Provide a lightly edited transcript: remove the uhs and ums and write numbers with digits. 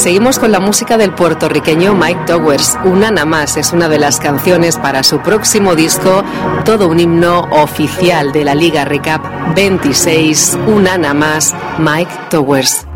seguimos con la música del puertorriqueño Mike Towers. Una nada más es una de las canciones para su próximo disco, todo un himno oficial de la Liga Recap 26. Una nada más, Mike Towers.